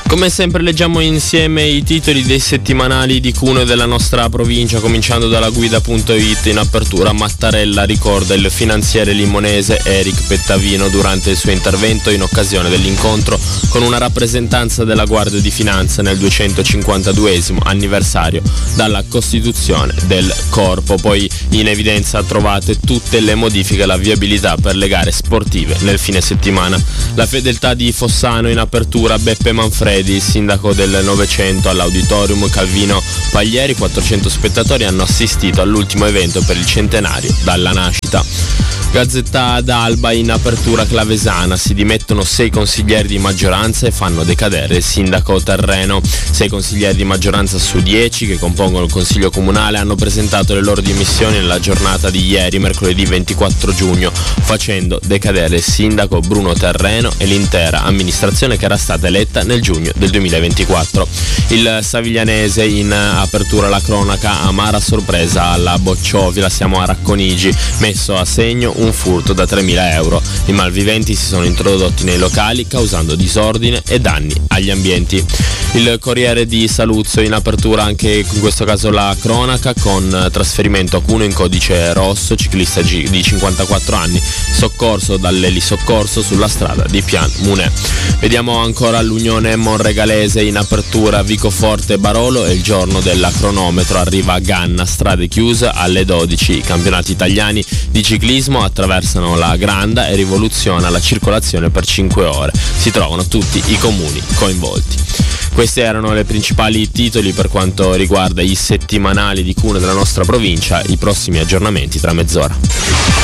Come sempre leggiamo insieme i titoli dei settimanali di Cuneo e della nostra provincia, cominciando dalla guida.it. In apertura Mattarella ricorda il finanziere limonese Eric Pettavino durante il suo intervento in occasione dell'incontro con una rappresentanza della Guardia di Finanza nel 252esimo anniversario dalla costituzione del corpo. Poi in evidenza trovate tutte le modifiche alla viabilità per le gare sportive nel fine settimana. La fedeltà di Fossano in apertura, Beppe Manfredi, il sindaco del Novecento, all'Auditorium Calvino Paglieri. 400 spettatori hanno assistito all'ultimo evento per il centenario dalla nascita. Gazzetta d'Alba in apertura clavesana, si dimettono 6 consiglieri di maggioranza e fanno decadere il sindaco terreno. 6 consiglieri di maggioranza su 10 che compongono il consiglio comunale hanno presentato le loro dimissioni nella giornata di ieri, mercoledì 24 giugno, facendo decadere il sindaco Bruno Terreno e l'intera amministrazione che era stata eletta nel giugno del 2024. Il Saviglianese in apertura la cronaca, amara sorpresa alla Bocciovila, siamo a Racconigi, messo a segno un furto da 3.000 euro. I malviventi si sono introdotti nei locali causando disordine e danni agli ambienti. Il Corriere di Saluzzo in apertura anche in questo caso la cronaca, con trasferimento a Cuneo in codice rosso, ciclista di 54 anni, soccorso dall'elisoccorso sulla strada di Pian Munè. Vediamo ancora l'Unione Monregalese in apertura, Vicoforte Barolo e il giorno del cronometro, arriva a Ganna, strade chiuse alle 12. I campionati italiani di ciclismo attraversano la Granda e rivoluziona la circolazione per 5 ore. Si trovano tutti i comuni coinvolti. Questi erano i principali titoli per quanto riguarda i settimanali di Cuneo della nostra provincia. I prossimi aggiornamenti tra mezz'ora.